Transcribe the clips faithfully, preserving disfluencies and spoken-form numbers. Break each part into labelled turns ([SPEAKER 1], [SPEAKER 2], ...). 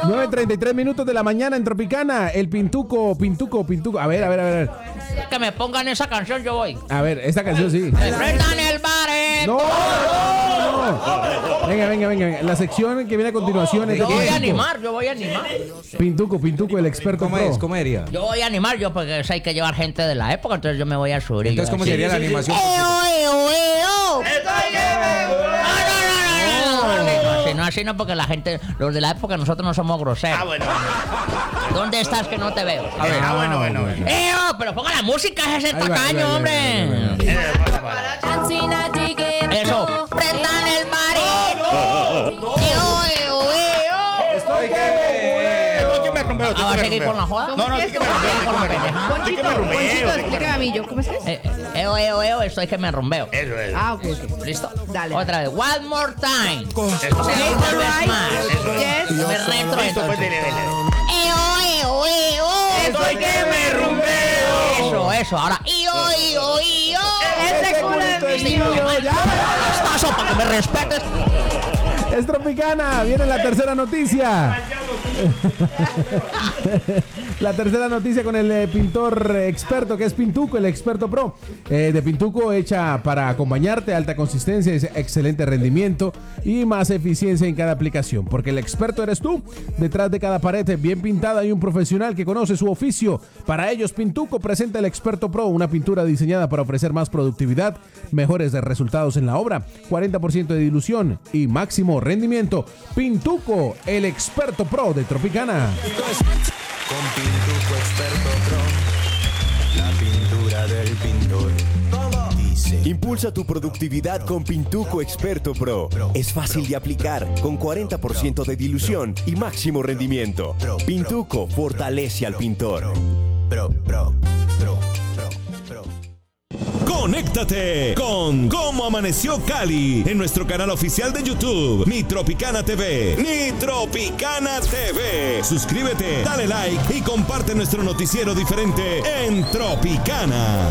[SPEAKER 1] nueve treinta y tres minutos de la mañana en Tropicana. El Pintuco, Pintuco, Pintuco. A ver, a ver, a ver.
[SPEAKER 2] Que me pongan esa canción, yo voy.
[SPEAKER 1] A ver, esta canción sí.
[SPEAKER 2] Enfrentan el baret.
[SPEAKER 1] No, no, no. Venga, venga, venga, venga. La sección que viene a continuación es de
[SPEAKER 2] Yo voy a
[SPEAKER 1] Pintuco.
[SPEAKER 2] animar, yo voy a animar.
[SPEAKER 1] Pintuco, Pintuco, el experto
[SPEAKER 3] ¿Cómo
[SPEAKER 1] pro.
[SPEAKER 3] es? ¿Cómo sería?
[SPEAKER 2] Yo voy a animar, yo porque hay que llevar gente de la época, entonces yo me voy a subir.
[SPEAKER 3] Entonces, ¿cómo
[SPEAKER 2] Sí,
[SPEAKER 3] sería
[SPEAKER 2] sí,
[SPEAKER 3] la
[SPEAKER 2] sí,
[SPEAKER 3] animación?
[SPEAKER 2] sí. ¡Eo, eo, eo! No, no, no, no, no, no, no, así no, así no, porque la gente, los de la época, nosotros no somos groseros.
[SPEAKER 4] Ah, bueno.
[SPEAKER 2] ¿Dónde estás que no te veo?
[SPEAKER 4] A ver, ah, bueno, bueno, bueno.
[SPEAKER 2] ¡Eo! Pero ponga la música, ese
[SPEAKER 1] Ahí va, ahí va,
[SPEAKER 2] tacaño,
[SPEAKER 1] ahí va,
[SPEAKER 2] hombre.
[SPEAKER 1] ahí va, ahí va.
[SPEAKER 2] Eso, prendan el baret. ¡Eo, eo, eo!
[SPEAKER 3] Estoy que
[SPEAKER 4] Estoy que me rumbeo, estoy
[SPEAKER 2] Ah, ¿va a
[SPEAKER 4] que me
[SPEAKER 2] seguir
[SPEAKER 4] rumbeo.
[SPEAKER 2] con la joda?
[SPEAKER 4] No, no, estoy que me rumbeo, estoy que me rumbeo. Estoy que
[SPEAKER 5] Ponchito,
[SPEAKER 4] me rumbeo.
[SPEAKER 5] Ponchito, explícame a mí, yo, ¿cómo es que es?
[SPEAKER 2] Eh, Eo, eo, eo, estoy que me rumbeo.
[SPEAKER 4] Eso es.
[SPEAKER 5] Ah, ok, ok.
[SPEAKER 2] ¿Listo?
[SPEAKER 5] Dale.
[SPEAKER 2] Otra vez. One more time.
[SPEAKER 4] Eso.
[SPEAKER 2] Segunda vez más.
[SPEAKER 5] Yes.
[SPEAKER 2] Me retro
[SPEAKER 4] Listo, pues,
[SPEAKER 2] entonces.
[SPEAKER 4] dele, dele.
[SPEAKER 2] Eo, eo, eo.
[SPEAKER 4] Estoy que me rumbeo.
[SPEAKER 2] Eso, eso. Ahora. Io, io, io.
[SPEAKER 5] Ese culo es mío.
[SPEAKER 2] Paso para que me respetes.
[SPEAKER 1] Es Tropicana, viene la tercera noticia. La tercera noticia con el eh, pintor experto que es Pintuco, el experto pro. Eh, de Pintuco hecha para acompañarte, alta consistencia, excelente rendimiento y más eficiencia en cada aplicación. Porque el experto eres tú. Detrás de cada pared bien pintada hay un profesional que conoce su oficio. Para ellos, Pintuco presenta el experto pro, una pintura diseñada para ofrecer más productividad, mejores resultados en la obra, cuarenta por ciento de dilución y máximo rendimiento. Pintuco, el experto pro de Tropicana.
[SPEAKER 6] Con Pintuco Experto Pro, la pintura del pintor. Dice.
[SPEAKER 7] Impulsa tu productividad con Pintuco Experto Pro. Es fácil de aplicar, con cuarenta por ciento de dilución y máximo rendimiento. Pintuco fortalece al pintor.
[SPEAKER 6] Pro, pro, pro, pro, pro.
[SPEAKER 8] Conéctate con Cómo Amaneció Cali en nuestro canal oficial de YouTube, Mi Tropicana T V. Mi Tropicana T V. Suscríbete, dale like y comparte nuestro noticiero diferente en Tropicana.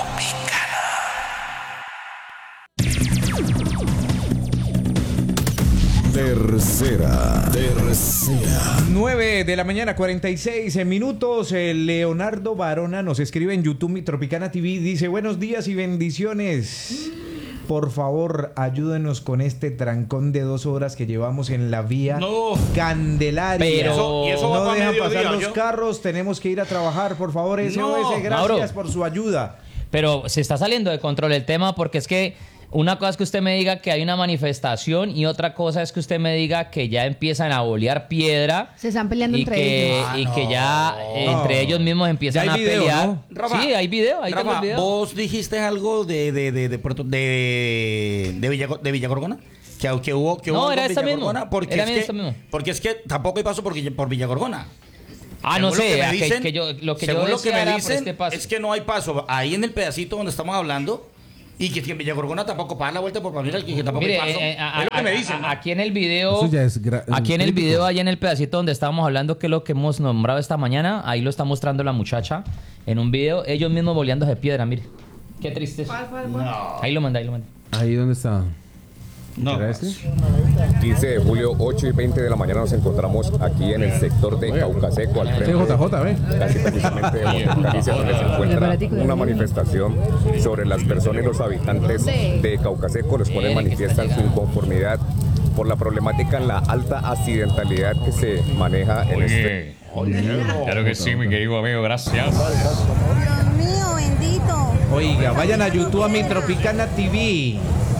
[SPEAKER 8] Tercera, tercera.
[SPEAKER 3] nueve de la mañana, cuarenta y seis minutos. El Leonardo Barona nos escribe en YouTube, Mi Tropicana T V. Dice: buenos días y bendiciones. Por favor, ayúdenos con este trancón de dos horas que llevamos en la vía
[SPEAKER 4] No.
[SPEAKER 3] Candelaria.
[SPEAKER 2] Pero-
[SPEAKER 4] Eso- y eso va
[SPEAKER 3] no
[SPEAKER 4] pa'
[SPEAKER 3] dejan
[SPEAKER 4] mediodía,
[SPEAKER 3] pasar los
[SPEAKER 4] ¿yo?
[SPEAKER 3] carros. Tenemos que ir a trabajar. Por favor, S O S.
[SPEAKER 4] No.
[SPEAKER 3] Gracias
[SPEAKER 2] Mauro.
[SPEAKER 3] por su ayuda.
[SPEAKER 2] Pero se está saliendo de control el tema porque es que una cosa es que usted me diga que hay una manifestación y otra cosa es que usted me diga que ya empiezan a bolear piedra.
[SPEAKER 5] Se están peleando
[SPEAKER 2] y
[SPEAKER 5] entre
[SPEAKER 2] que,
[SPEAKER 5] ellos.
[SPEAKER 2] y que ya eh,
[SPEAKER 3] No.
[SPEAKER 2] entre ellos mismos empiezan
[SPEAKER 3] Ya hay
[SPEAKER 2] a
[SPEAKER 3] video,
[SPEAKER 2] pelear.
[SPEAKER 3] ¿no?
[SPEAKER 4] Rafa,
[SPEAKER 2] sí, hay video, ahí tengo
[SPEAKER 4] Rafa,
[SPEAKER 2] el video.
[SPEAKER 4] vos dijiste algo de de de de Puerto de de Villa de Villa Gorgona. Que, que hubo que
[SPEAKER 2] No,
[SPEAKER 4] hubo
[SPEAKER 2] era
[SPEAKER 4] algo en
[SPEAKER 2] esta
[SPEAKER 4] Villa
[SPEAKER 2] mismo.
[SPEAKER 4] Gorgona, porque
[SPEAKER 2] Era
[SPEAKER 4] es
[SPEAKER 2] esta
[SPEAKER 4] que
[SPEAKER 2] mismo.
[SPEAKER 4] porque es que tampoco hay paso por, por Villa Gorgona.
[SPEAKER 2] Ah, no
[SPEAKER 4] Según lo
[SPEAKER 2] sé,
[SPEAKER 4] que me
[SPEAKER 2] a que-
[SPEAKER 4] dicen-
[SPEAKER 2] que yo- lo que yo
[SPEAKER 4] según lo que
[SPEAKER 2] decía
[SPEAKER 4] me
[SPEAKER 2] era por
[SPEAKER 4] dicen
[SPEAKER 2] este paso.
[SPEAKER 4] es que no hay paso ahí en el pedacito donde estamos hablando y que en Villa Gorgona tampoco para dar la vuelta por Palmira y que tampoco
[SPEAKER 2] Mire,
[SPEAKER 4] hay paso.
[SPEAKER 2] eh, a-
[SPEAKER 4] es lo
[SPEAKER 2] a-
[SPEAKER 4] que me
[SPEAKER 2] a-
[SPEAKER 4] dicen, ¿no?
[SPEAKER 2] aquí en el video,
[SPEAKER 1] Eso ya es gra-
[SPEAKER 2] aquí en el
[SPEAKER 1] crítico.
[SPEAKER 2] video, allá en el pedacito donde estábamos hablando, que es lo que hemos nombrado esta mañana, ahí lo está mostrando la muchacha en un video, ellos mismos boleándose piedra, mire. Qué triste. Ahí lo mandé, ahí lo mandé.
[SPEAKER 1] Ahí donde está.
[SPEAKER 4] No.
[SPEAKER 1] ¿Era este?
[SPEAKER 9] quince de julio, ocho y veinte de la mañana nos encontramos aquí en el sector de Caucaseco, al
[SPEAKER 1] Sí,
[SPEAKER 9] frente
[SPEAKER 1] J J, ve.
[SPEAKER 9] casi precisamente de Montecaricias, donde se encuentra una manifestación sobre las personas y los habitantes de Caucaseco, los cuales manifiestan su inconformidad por la problemática en la alta accidentalidad que se maneja en este.
[SPEAKER 10] Claro que sí, mi querido amigo, gracias.
[SPEAKER 11] Dios mío, bendito.
[SPEAKER 3] Oiga, vayan a YouTube a Mi Tropicana T V.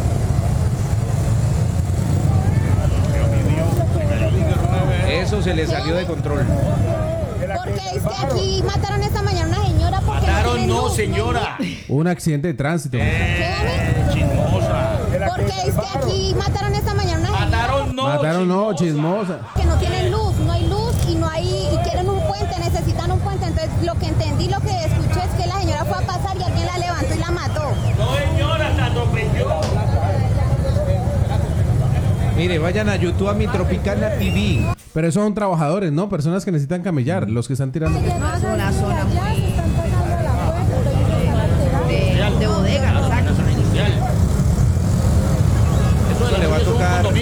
[SPEAKER 3] Eso se le salió de control.
[SPEAKER 11] Porque es que aquí mataron esta mañana una señora porque no
[SPEAKER 4] Mataron
[SPEAKER 11] tienen
[SPEAKER 4] no,
[SPEAKER 11] luz.
[SPEAKER 4] señora.
[SPEAKER 1] Un accidente de tránsito.
[SPEAKER 4] Eh, chismosa.
[SPEAKER 11] Porque es que aquí mataron esta mañana una señora
[SPEAKER 4] Mataron no.
[SPEAKER 1] Mataron, no, chismosa.
[SPEAKER 11] que no tienen luz, no hay luz y no hay y quieren un puente, necesitan un puente. Entonces lo que entendí, lo que escuché es que la señora fue a pasar y alguien la levantó y la mató.
[SPEAKER 4] No, señora, se atropelló.
[SPEAKER 3] Mire, vayan a YouTube a Mi Tropicana T V.
[SPEAKER 1] Pero esos son trabajadores, ¿no? Personas que necesitan camellar, los que están tirando.
[SPEAKER 5] Una zona, zona
[SPEAKER 11] Ya se están pasando la puerta, ellos están alterando.
[SPEAKER 5] de, de bodega, ¿no? Exacto.
[SPEAKER 4] Eso
[SPEAKER 3] Eso le va a tocar.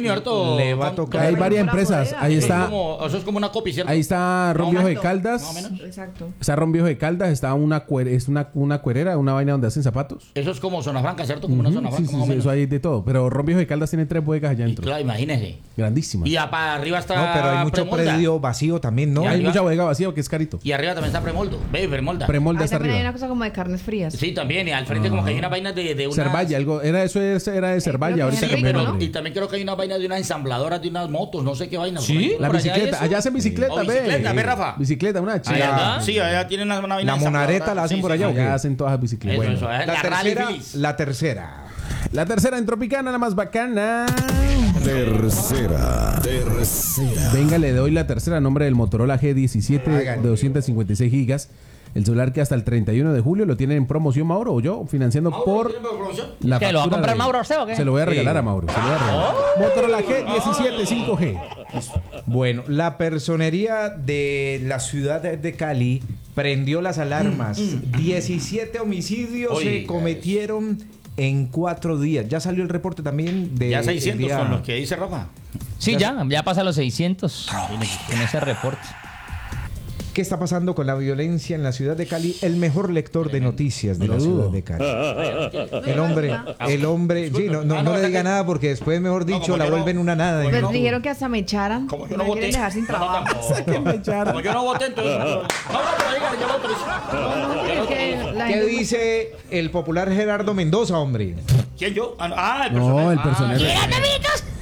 [SPEAKER 4] condominio, ¿cierto?
[SPEAKER 3] Le va a tocar.
[SPEAKER 1] Hay varias empresas. Ahí
[SPEAKER 4] Es
[SPEAKER 1] está.
[SPEAKER 4] como- eso es como una copia, ¿cierto?
[SPEAKER 1] Ahí está Ron
[SPEAKER 4] Más o
[SPEAKER 1] Viejo de
[SPEAKER 4] menos,
[SPEAKER 1] Caldas.
[SPEAKER 4] más o menos.
[SPEAKER 5] Exacto.
[SPEAKER 1] Está Ron Viejo de Caldas. Está una, cuer- es una, una cuerera, una vaina donde hacen zapatos.
[SPEAKER 4] Eso es como zona franca, ¿cierto? Como una
[SPEAKER 1] Ujú,
[SPEAKER 4] zona
[SPEAKER 1] sí,
[SPEAKER 4] franca,
[SPEAKER 1] sí,
[SPEAKER 4] más o
[SPEAKER 1] sí,
[SPEAKER 4] menos.
[SPEAKER 1] eso hay de todo. Pero Ron Viejo de Caldas tiene tres bodegas allá adentro.
[SPEAKER 4] Claro, imagínese.
[SPEAKER 1] Grandísimas.
[SPEAKER 4] Y a- para arriba está
[SPEAKER 3] No, pero hay mucho
[SPEAKER 4] Premolda.
[SPEAKER 3] predio vacío también, ¿no?
[SPEAKER 4] Y
[SPEAKER 1] Hay
[SPEAKER 4] arriba-
[SPEAKER 1] mucha bodega vacía porque es carito.
[SPEAKER 4] Y arriba también está Premoldo. Ve, Premolda.
[SPEAKER 1] Premolda
[SPEAKER 5] Ahí
[SPEAKER 1] está
[SPEAKER 5] también hay
[SPEAKER 1] arriba.
[SPEAKER 5] una cosa como de carnes frías.
[SPEAKER 4] Sí, también. Y al frente como que hay una vaina de, de una...
[SPEAKER 1] Cervalla, algo. Era eso, es- era de Cervalla.
[SPEAKER 5] creo que
[SPEAKER 1] Ahorita
[SPEAKER 5] es
[SPEAKER 1] cambió el
[SPEAKER 5] rico, ¿no?
[SPEAKER 1] nombre.
[SPEAKER 4] Y también creo que hay una vaina de una ensambladora de unas motos, no sé qué vaina.
[SPEAKER 1] Sí, la
[SPEAKER 4] Por allá hay
[SPEAKER 1] bicicleta.
[SPEAKER 4] eso.
[SPEAKER 1] Allá hacen bicicleta,
[SPEAKER 4] O
[SPEAKER 1] ve.
[SPEAKER 4] bicicleta, ve, Rafa.
[SPEAKER 1] Bicicleta, una chica.
[SPEAKER 4] Allá, sí, allá tienen una, una vaina
[SPEAKER 3] La
[SPEAKER 4] ensambladora.
[SPEAKER 3] monareta la hacen
[SPEAKER 4] Sí,
[SPEAKER 3] por
[SPEAKER 4] sí,
[SPEAKER 3] allá,
[SPEAKER 4] sí.
[SPEAKER 3] ¿o qué?
[SPEAKER 1] Allá hacen todas las bicicletas.
[SPEAKER 4] Eso,
[SPEAKER 1] Bueno.
[SPEAKER 4] eso, es
[SPEAKER 3] La
[SPEAKER 4] la Rally
[SPEAKER 3] tercera,
[SPEAKER 4] Feliz.
[SPEAKER 3] la tercera.
[SPEAKER 1] La tercera en Tropicana, la más bacana.
[SPEAKER 8] Tercera. Tercera.
[SPEAKER 1] Venga, le doy la tercera a nombre del Motorola G diecisiete de doscientos cincuenta y seis gigas. El celular que hasta el treinta y uno de julio lo tiene en promoción Mauro o yo, financiando por la
[SPEAKER 2] ¿Qué, lo va a
[SPEAKER 1] factura
[SPEAKER 2] comprar
[SPEAKER 1] de-
[SPEAKER 2] Mauro usted o qué?
[SPEAKER 1] Se lo voy a regalar
[SPEAKER 3] Sí.
[SPEAKER 1] a Mauro. Se lo voy a regalar. Motorola G diecisiete cinco G.
[SPEAKER 3] Bueno, la personería de la ciudad de Cali prendió las alarmas. diecisiete homicidios
[SPEAKER 4] Oye.
[SPEAKER 3] se cometieron en cuatro días. Ya salió el reporte también de...
[SPEAKER 4] Ya
[SPEAKER 3] el
[SPEAKER 4] seiscientos
[SPEAKER 3] día-
[SPEAKER 4] son los que dice Rafa.
[SPEAKER 2] Sí, ya, ya pasa los seiscientos en ese reporte.
[SPEAKER 3] ¿Qué está pasando con la violencia en la ciudad de Cali? El mejor lector de noticias de
[SPEAKER 1] No
[SPEAKER 3] la
[SPEAKER 1] lo
[SPEAKER 3] ciudad
[SPEAKER 1] dudo.
[SPEAKER 3] de Cali. El hombre, el hombre, sí, no, no, no le diga nada porque después, mejor dicho,
[SPEAKER 4] como
[SPEAKER 3] la
[SPEAKER 4] yo no-
[SPEAKER 3] vuelven una nada.
[SPEAKER 5] Pues
[SPEAKER 3] No.
[SPEAKER 5] dijeron que hasta me echaran.
[SPEAKER 4] Como yo
[SPEAKER 5] me
[SPEAKER 4] no voté.
[SPEAKER 5] quieren dejar sin
[SPEAKER 4] No, no,
[SPEAKER 5] trabajo.
[SPEAKER 4] tampoco. Como yo no voté, entonces. No, no, pero diga, yo voto.
[SPEAKER 5] Es que la
[SPEAKER 3] ¿Qué
[SPEAKER 5] gente-
[SPEAKER 3] dice el popular Gerardo Mendoza, hombre?
[SPEAKER 4] ¿Quién yo? Ah, no, ah, el
[SPEAKER 1] No, el
[SPEAKER 4] personaje.
[SPEAKER 1] personaje.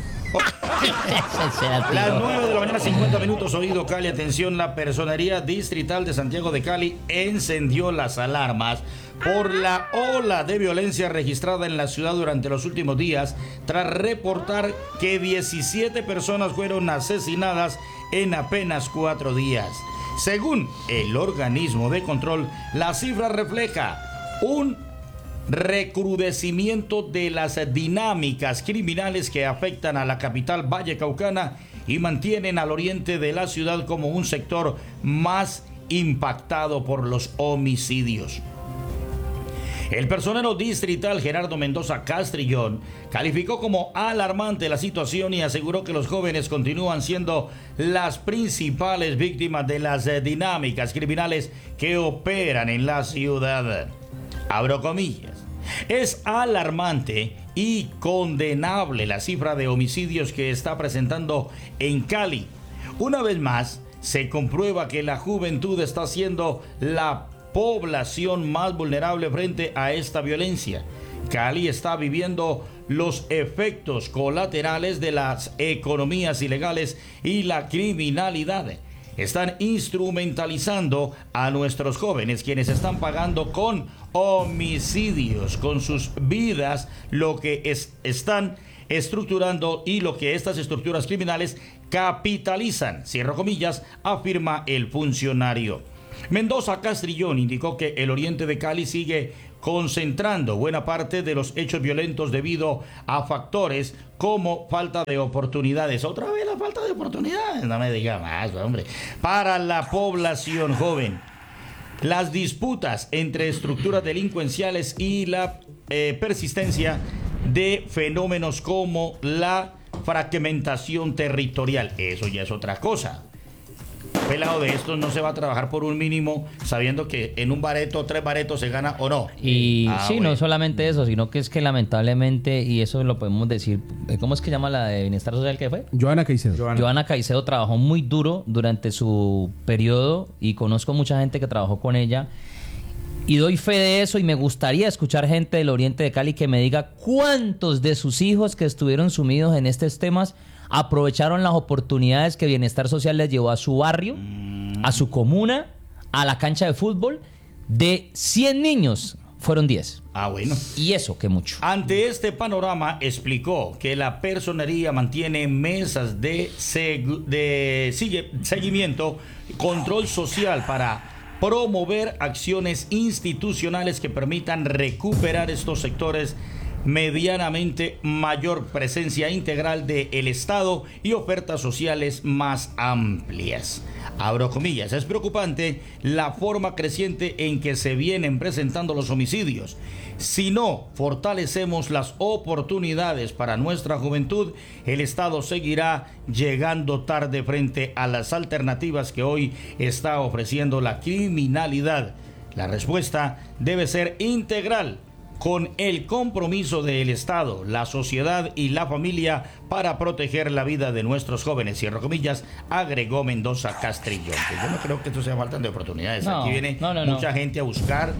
[SPEAKER 4] Las nueve de la mañana, cincuenta minutos, oído Cali. Atención, la Personería Distrital de Santiago de Cali encendió las alarmas por la ola de violencia registrada en la ciudad durante los últimos días, tras reportar que diecisiete personas fueron asesinadas en apenas cuatro días. Según el organismo de control, la cifra refleja un recrudecimiento de las dinámicas criminales que afectan a la capital vallecaucana y mantienen al oriente de la ciudad como un sector más impactado por los homicidios. El personero distrital Gerardo Mendoza Castrillón calificó como alarmante la situación y aseguró que los jóvenes continúan siendo las principales víctimas de las eh, dinámicas criminales que operan en la ciudad. Abro comillas. Es alarmante y condenable la cifra de homicidios que está presentando en Cali. Una vez más, se comprueba que la juventud está siendo la población más vulnerable frente a esta violencia. Cali está viviendo los efectos colaterales de las economías ilegales y la criminalidad. Están instrumentalizando a nuestros jóvenes, quienes están pagando con homicidios, con sus vidas, lo que es, están estructurando y lo que estas estructuras criminales capitalizan, cierro comillas, afirma el funcionario. Mendoza Castrillón indicó que el oriente de Cali sigue concentrando buena parte de los hechos violentos debido a factores como falta de oportunidades. Otra vez la falta de oportunidades, no me diga más, hombre. Para la población joven, las disputas entre estructuras delincuenciales y la eh, persistencia de fenómenos como la fragmentación territorial. Eso ya es otra cosa. Pelado de estos no se va a trabajar por un mínimo sabiendo que en un bareto, tres baretos se gana o no.
[SPEAKER 2] Y
[SPEAKER 4] Ah,
[SPEAKER 2] sí,
[SPEAKER 4] bueno.
[SPEAKER 2] no solamente eso, sino que es que lamentablemente, y eso lo podemos decir, ¿cómo es que llama la de Bienestar Social que fue?
[SPEAKER 1] Joana Caicedo.
[SPEAKER 2] Joana Caicedo trabajó muy duro durante su periodo y conozco mucha gente que trabajó con ella y doy fe de eso y me gustaría escuchar gente del oriente de Cali que me diga cuántos de sus hijos que estuvieron sumidos en estos temas aprovecharon las oportunidades que Bienestar Social les llevó a su barrio, a su comuna, a la cancha de fútbol. De cien niños, fueron diez.
[SPEAKER 4] Ah, bueno.
[SPEAKER 2] Y eso, que mucho.
[SPEAKER 4] Ante este panorama, explicó que la personería mantiene mesas de, segu- de sigue- seguimiento, control social para promover acciones institucionales que permitan recuperar estos sectores medianamente mayor presencia integral del Estado y ofertas sociales más amplias. Abro comillas, es preocupante la forma creciente en que se vienen presentando los homicidios. Si no fortalecemos las oportunidades para nuestra juventud, el Estado seguirá llegando tarde frente a las alternativas que hoy está ofreciendo la criminalidad. La respuesta debe ser integral, con el compromiso del Estado, la sociedad y la familia para proteger la vida de nuestros jóvenes, cierro comillas, agregó Mendoza Castrillón. Pues yo no creo que esto sea falta de oportunidades.
[SPEAKER 2] No,
[SPEAKER 4] Aquí viene
[SPEAKER 2] no, no, no.
[SPEAKER 4] mucha gente a buscar.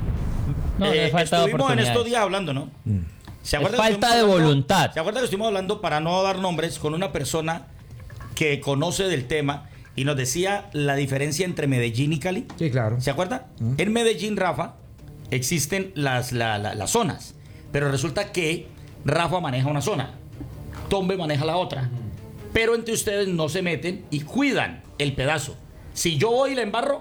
[SPEAKER 2] No, no
[SPEAKER 4] Eh,
[SPEAKER 2] es falta de
[SPEAKER 4] estuvimos en
[SPEAKER 2] oportunidades.
[SPEAKER 4] estos días hablando, ¿no? ¿Se
[SPEAKER 2] Es
[SPEAKER 4] acuerdan que
[SPEAKER 2] falta
[SPEAKER 4] estuvimos
[SPEAKER 2] de
[SPEAKER 4] hablando-
[SPEAKER 2] voluntad.
[SPEAKER 4] ¿Se acuerdan que estuvimos hablando, para no dar nombres, con una persona que conoce del tema y nos decía la diferencia entre Medellín y Cali?
[SPEAKER 3] Sí, claro.
[SPEAKER 4] ¿Se acuerda? En Medellín, Rafa, existen las, la- la- las zonas, pero resulta que Rafa maneja una zona, Tombe maneja la otra, pero entre ustedes no se meten y cuidan el pedazo. Si yo voy y la embarro,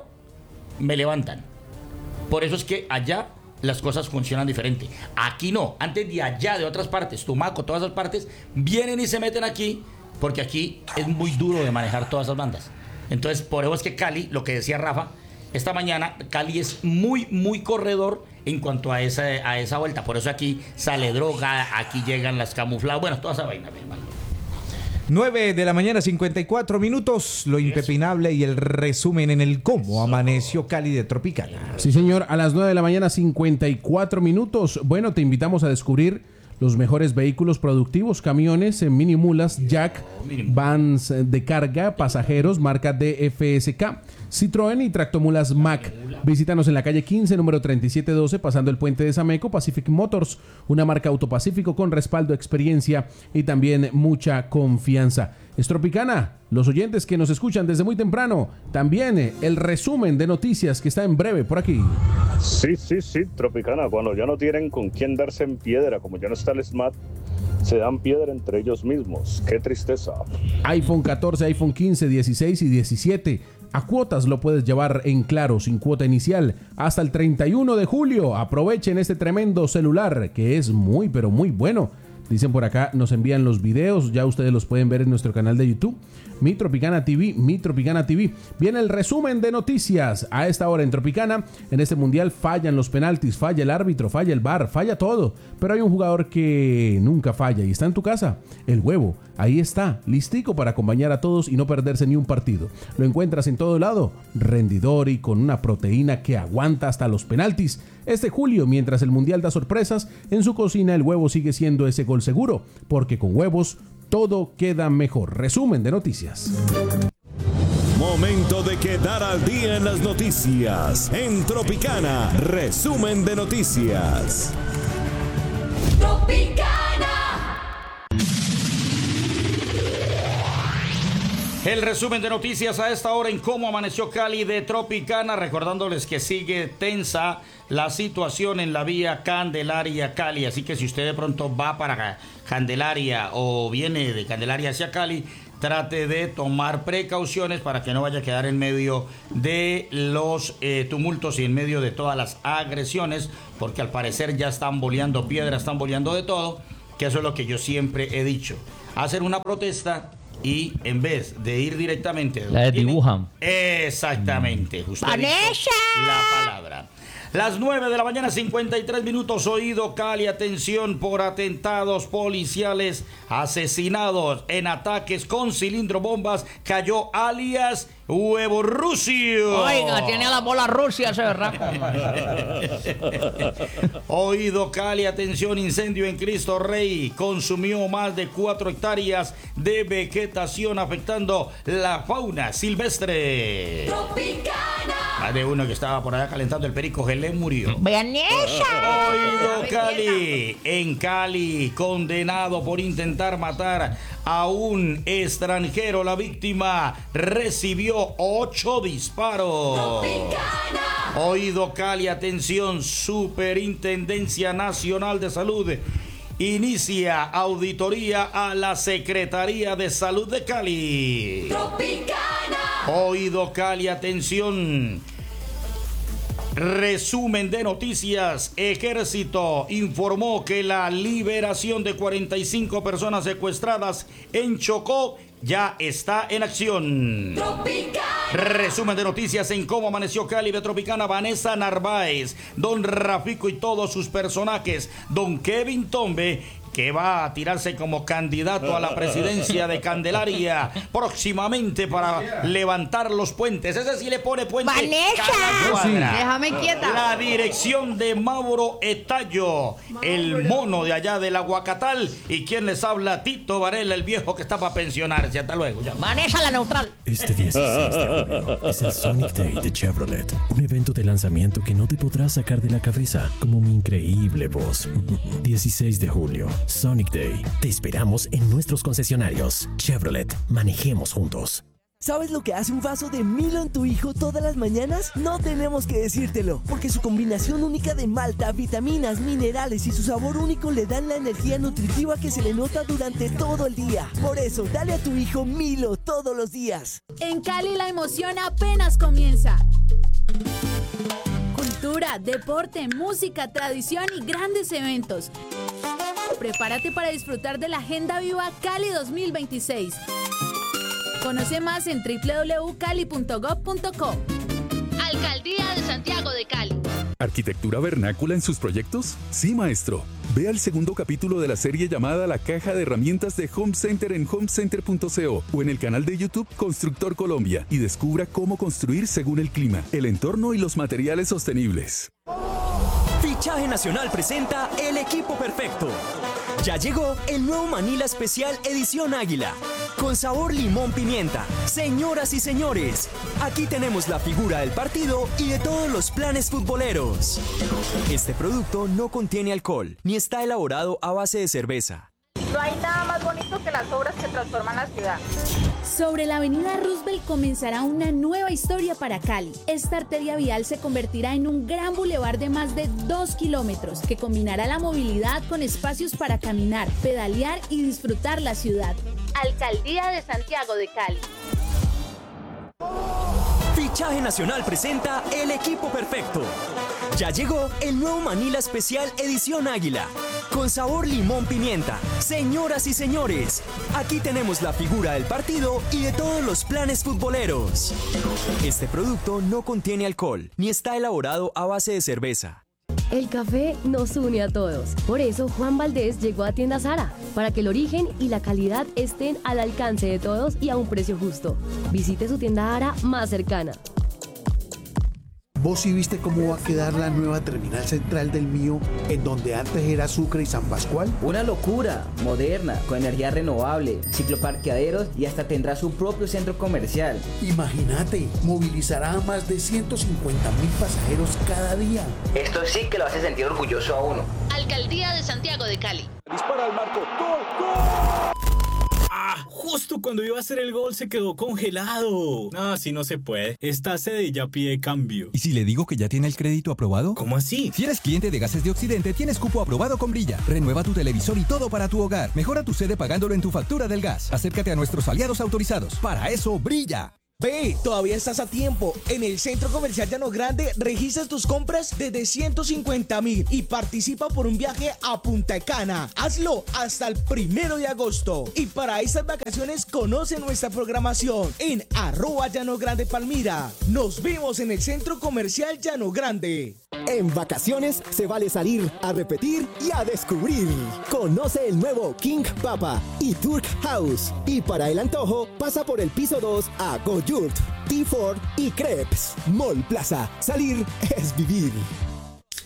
[SPEAKER 4] me levantan. Por eso es que allá las cosas funcionan diferente. Aquí no. Antes de allá, de otras partes, Tumaco, todas esas partes, vienen y se meten aquí, porque aquí es muy duro de manejar todas esas bandas. Entonces, por eso es que Cali, lo que decía Rafa, esta mañana, Cali es muy, muy corredor en cuanto a esa, a esa vuelta. Por eso aquí sale droga, aquí llegan las camufladas, bueno, toda esa vaina, mi hermano.
[SPEAKER 3] nueve de la mañana, cincuenta y cuatro minutos. Lo impepinable y el resumen en el cómo amaneció Cali de Tropicana.
[SPEAKER 1] Sí, señor, a las nueve de la mañana, cincuenta y cuatro minutos. Bueno, te invitamos a descubrir los mejores vehículos productivos, camiones, eh, mini mulas, jack, vans eh, de carga, pasajeros, marca D F S K, Citroën y tractomulas Mack. Visítanos en la calle quince, número treinta y siete doce, pasando el puente de Sameco. Pacific Motors, una marca Autopacífico con respaldo, experiencia y también mucha confianza. Es Tropicana, los oyentes que nos escuchan desde muy temprano. También eh, el resumen de noticias que está en breve por aquí.
[SPEAKER 12] Sí, sí, sí, Tropicana. Cuando ya no tienen con quién darse en piedra, como ya no está el S M A T, se dan piedra entre ellos mismos. ¡Qué tristeza!
[SPEAKER 1] iPhone catorce, iPhone quince, dieciséis y diecisiete. A cuotas lo puedes llevar en Claro, sin cuota inicial, hasta el treinta y uno de julio. Aprovechen este tremendo celular que es muy, pero muy bueno. Dicen por acá, nos envían los videos, ya ustedes los pueden ver en nuestro canal de YouTube, Mi Tropicana T V, Mi Tropicana T V. Viene el resumen de noticias a esta hora en Tropicana. En este mundial fallan los penaltis, falla el árbitro, falla el V A R, falla todo. Pero hay un jugador que nunca falla y está en tu casa, el Huevo. Ahí está, listico para acompañar a todos y no perderse ni un partido. Lo encuentras en todo lado, rendidor y con una proteína que aguanta hasta los penaltis. Este julio, mientras el mundial da sorpresas, en su cocina el Huevo sigue siendo ese gol seguro, porque con huevos todo queda mejor. Resumen de noticias.
[SPEAKER 8] Momento de quedar al día en las noticias. En Tropicana, resumen de noticias.
[SPEAKER 4] El resumen de noticias a esta hora en cómo amaneció Cali de Tropicana, recordándoles que sigue tensa la situación en la vía Candelaria-Cali, así que si usted de pronto va para Candelaria o viene de Candelaria hacia Cali, trate de tomar precauciones para que no vaya a quedar en medio de los eh, tumultos y en medio de todas las agresiones, porque al parecer ya están boleando piedras, están boleando de todo, que eso es lo que yo siempre he dicho. Hacer una protesta y en vez de ir directamente...
[SPEAKER 2] La desdibujan.
[SPEAKER 4] Exactamente. Usted ha dicho la palabra. Las nueve de la mañana, cincuenta y tres minutos, oído Cali, atención por atentados policiales, asesinados en ataques con cilindro bombas, cayó alias Huevo Rucio.
[SPEAKER 2] Oiga, tiene la bola Rusia ese berraco.
[SPEAKER 4] Oído Cali, atención, incendio en Cristo Rey, consumió más de cuatro hectáreas de vegetación afectando la fauna silvestre.
[SPEAKER 13] Tropicana.
[SPEAKER 4] Más de uno que estaba por allá calentando el perico gelé murió.
[SPEAKER 2] ¡Vanessa!
[SPEAKER 4] Oído Cali, en Cali, condenado por intentar matar a un extranjero. La víctima recibió ocho disparos.
[SPEAKER 13] Tropicana.
[SPEAKER 4] Oído Cali, atención, Superintendencia Nacional de Salud inicia auditoría a la Secretaría de Salud de Cali.
[SPEAKER 13] Tropicana.
[SPEAKER 4] Oído Cali, atención. Resumen de noticias. Ejército informó que la liberación de cuarenta y cinco personas secuestradas en Chocó ya está en acción.
[SPEAKER 13] Tropicana.
[SPEAKER 4] Resumen de noticias en cómo amaneció Cali de Tropicana. Vanessa Narváez, Don Rafico y todos sus personajes. Don Kevin Tombe, que va a tirarse como candidato a la presidencia de Candelaria próximamente para levantar los puentes. Ese sí le pone puente.
[SPEAKER 5] ¡Vanessa!
[SPEAKER 4] Cada cuadra.
[SPEAKER 5] Déjame quieta.
[SPEAKER 4] La dirección de Mauro Etallo, el mono de allá del Aguacatal. Y quien les habla, Tito Varela, el viejo que está para pensionarse. Hasta luego. Ya.
[SPEAKER 5] Vanessa la neutral.
[SPEAKER 14] Este dieciséis de junio es el Sonic Day de Chevrolet, un evento de lanzamiento que no te podrás sacar de la cabeza, como mi increíble voz. dieciséis de julio, Sonic Day. Te esperamos en nuestros concesionarios. Chevrolet, manejemos juntos.
[SPEAKER 15] ¿Sabes lo que hace un vaso de Milo en tu hijo todas las mañanas? No tenemos que decírtelo, porque su combinación única de malta, vitaminas, minerales y su sabor único le dan la energía nutritiva que se le nota durante todo el día. Por eso, dale a tu hijo Milo todos los días.
[SPEAKER 16] En Cali la emoción apenas comienza. Cultura, deporte, música, tradición y grandes eventos. Prepárate para disfrutar de la Agenda Viva Cali dos mil veintiséis. Conoce más en doble u doble u doble u punto cali punto gob punto co. Alcaldía de Santiago de Cali.
[SPEAKER 17] ¿Arquitectura vernácula en sus proyectos? Sí, maestro. Vea el segundo capítulo de la serie llamada La Caja de Herramientas de Home Center en home center punto co o en el canal de YouTube Constructor Colombia y descubra cómo construir según el clima, el entorno y los materiales sostenibles.
[SPEAKER 18] Fichaje Nacional presenta El Equipo Perfecto. Ya llegó el nuevo Manila Especial Edición Águila, con sabor limón pimienta. Señoras y señores, aquí tenemos la figura del partido y de todos los planes futboleros. Este producto no contiene alcohol, ni está elaborado a base de cerveza.
[SPEAKER 19] No hay nada más bonito que las obras que transforman la ciudad.
[SPEAKER 16] Sobre la avenida Roosevelt comenzará una nueva historia para Cali. Esta arteria vial se convertirá en un gran bulevar de más de dos kilómetros que combinará la movilidad con espacios para caminar, pedalear y disfrutar la ciudad. Alcaldía de Santiago de Cali.
[SPEAKER 18] Fichaje Nacional presenta El Equipo Perfecto. Ya llegó el nuevo Manila Especial Edición Águila, con sabor limón pimienta. Señoras y señores, aquí tenemos la figura del partido y de todos los planes futboleros. Este producto no contiene alcohol, ni está elaborado a base de cerveza.
[SPEAKER 20] El café nos une a todos. Por eso Juan Valdés llegó a Tienda Zara, para que el origen y la calidad estén al alcance de todos y a un precio justo. Visite su tienda Zara más cercana.
[SPEAKER 21] ¿Vos sí viste cómo va a quedar la nueva terminal central del Mío, en donde antes era Sucre y San Pascual?
[SPEAKER 22] Una locura, moderna, con energía renovable, cicloparqueaderos y hasta tendrá su propio centro comercial.
[SPEAKER 21] Imagínate, movilizará a más de ciento cincuenta mil pasajeros cada día.
[SPEAKER 22] Esto sí que lo hace sentir orgulloso a uno.
[SPEAKER 16] Alcaldía de Santiago de Cali.
[SPEAKER 21] Dispara al marco. ¡Gol, gol!
[SPEAKER 23] Ah, justo cuando iba a hacer el gol se quedó congelado. No, así no se puede. Esta sede ya pide cambio.
[SPEAKER 24] ¿Y si le digo que ya tiene el crédito aprobado?
[SPEAKER 23] ¿Cómo así?
[SPEAKER 24] Si eres cliente de Gases de Occidente, tienes cupo aprobado con Brilla. Renueva tu televisor y todo para tu hogar. Mejora tu sede pagándolo en tu factura del gas. Acércate a nuestros aliados autorizados. Para eso, Brilla.
[SPEAKER 25] Ve, todavía estás a tiempo. En el Centro Comercial Llano Grande registras tus compras desde ciento cincuenta mil y participa por un viaje a Punta Cana. Hazlo hasta el primero de agosto. Y para estas vacaciones conoce nuestra programación en arroba Llano Grande Palmira. Nos vemos en el Centro Comercial Llano Grande.
[SPEAKER 26] En vacaciones se vale salir a repetir y a descubrir. Conoce el nuevo King Papa y Turk House. Y para el antojo, pasa por el piso dos a Goyurt, T cuatro y Crepes. Mall Plaza. Salir es vivir.